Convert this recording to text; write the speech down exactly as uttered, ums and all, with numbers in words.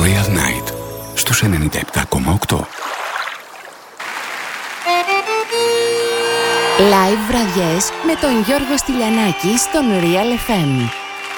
Royal Night στους ενενήντα επτά κόμμα οκτώ. Live βραδιές με τον Γιώργο Στυλιανάκη στον Real εφ εμ.